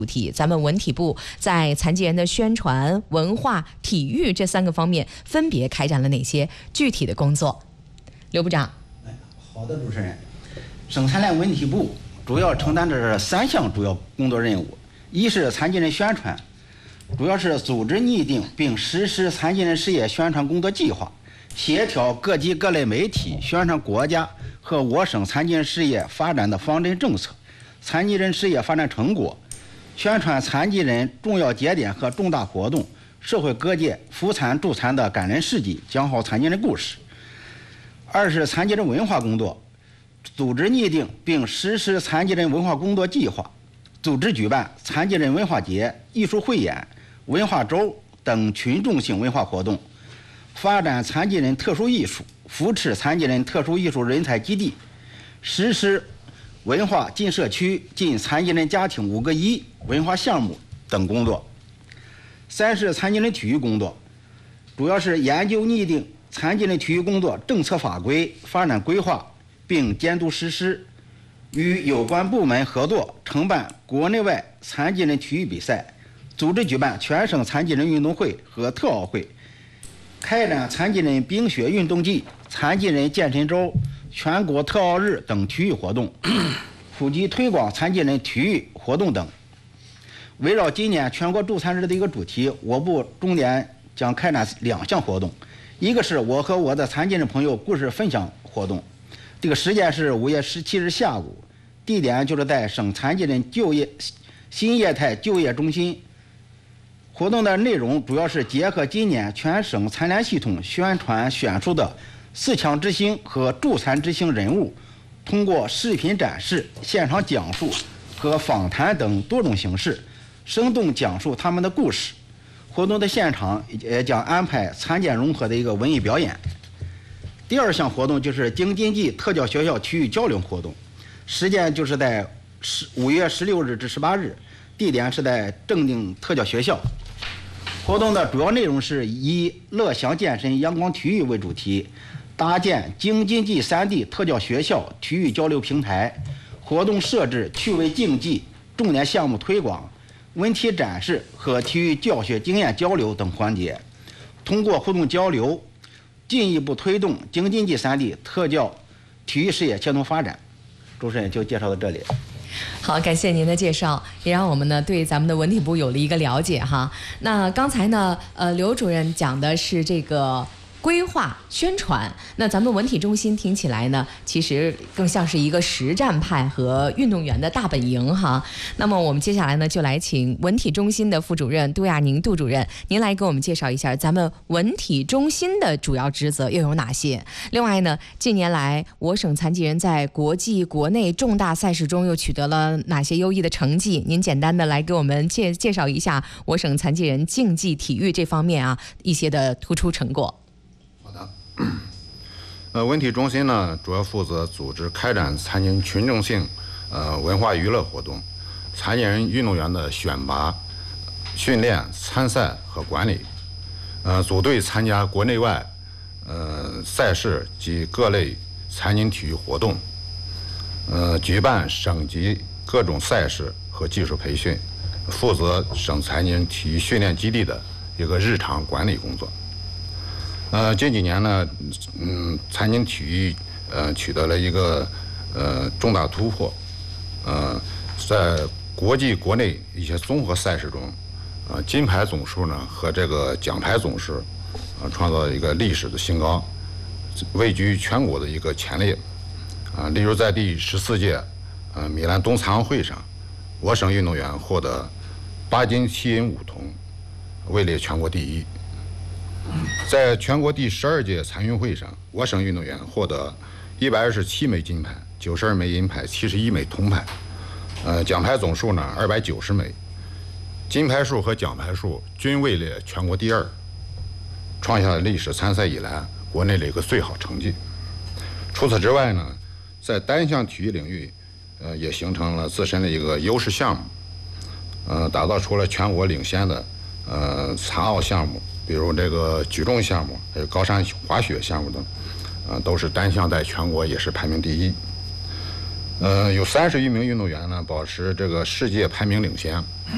主题，咱们文体部在残疾人的宣传、文化、体育这3个方面分别开展了哪些具体的工作？刘部长。 好的，主持人。省残联文体部主要承担着3项主要工作任务：一是残疾人宣传，主要是组织拟定并实施残疾人事业宣传工作计划，协调各级各类媒体宣传国家和我省残疾人事业发展的方针政策、残疾人事业发展成果，宣传残疾人重要节点和重大活动，社会各界扶残助残的感人事迹，讲好残疾人故事。二是残疾人文化工作，组织拟定并实施残疾人文化工作计划，组织举办残疾人文化节、艺术汇演、文化周等群众性文化活动，发展残疾人特殊艺术，扶持残疾人特殊艺术人才基地，实施文化进社区、进残疾人家庭5个1文化项目等工作。三是残疾人体育工作，主要是研究拟定残疾人体育工作政策法规、发展规划，并监督实施，与有关部门合作承办国内外残疾人体育比赛，组织举办全省残疾人运动会和特奥会，开展残疾人冰雪运动季、残疾人健身周、全国特奥日等体育活动，普及推广残疾人体育活动等。围绕今年全国助残日的一个主题，我部重点将开展2项活动，一个是我和我的残疾人朋友故事分享活动，这个时间是5月17日下午，地点就是在省残疾人就业新业态就业中心。活动的内容主要是结合今年全省残联系统宣传选出的4强之星和助残之星人物，通过视频展示、现场讲述和访谈等多种形式，生动讲述他们的故事。活动的现场也将安排残健融合的一个文艺表演。第2项活动就是京津冀特教学校体育交流活动，时间就是在5月16日至18日，地点是在正定特教学校。活动的主要内容是以乐享健身、阳光体育为主题，搭建京津冀3地特教学校体育交流平台。活动设置趣味竞技、重点项目推广、文体展示和体育教学经验交流等环节，通过互动交流，进一步推动京津冀3地特教体育事业协同发展。主持人就介绍到这里。 好，感谢您的介绍，也让我们呢对咱们的文体部有了一个了解哈。那刚才呢，刘主任讲的是这个规划宣传，那咱们文体中心听起来呢，其实更像是一个实战派和运动员的大本营哈。那么我们接下来呢，就来请文体中心的副主任杜亚宁杜主任，您来给我们介绍一下咱们文体中心的主要职责又有哪些？另外呢，近年来我省残疾人在国际、国内重大赛事中又取得了哪些优异的成绩？您简单的来给我们介绍一下我省残疾人竞技体育这方面啊一些的突出成果。 文体中心呢，主要负责组织开展残疾人群众性文化娱乐活动、残疾人运动员的选拔、训练、参赛和管理，组队参加国内外赛事及各类残疾人体育活动，举办省级各种赛事和技术培训，负责省残疾人体育训练基地的一个日常管理工作。近几年呢，残疾人体育取得了一个重大突破，在国际国内一些综合赛事中，金牌总数呢和这个奖牌总数，创造了一个历史的新高，位居全国的一个前列。例如在第14届米兰冬残奥会上，我省运动员获得8金7银5铜，位列全国第1。在全国第12届残运会上，我省运动员获得127枚金牌、92枚银牌、71枚铜牌，奖牌总数呢290枚，金牌数和奖牌数均位列全国第2，创下了历史参赛以来国内的一个最好成绩。除此之外呢，在单项体育领域，也形成了自身的一个优势项目，打造出了全国领先的残奥项目。比如这个举重项目，还有高山滑雪项目等，都是单项在全国也是排名第1。有30余名运动员呢保持这个世界排名领先。